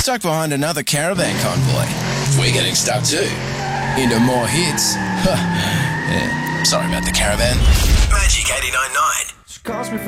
stuck behind another caravan convoy. We're getting stuck too. Into more hits. Yeah, sorry about the caravan. Magic 89.9. She calls me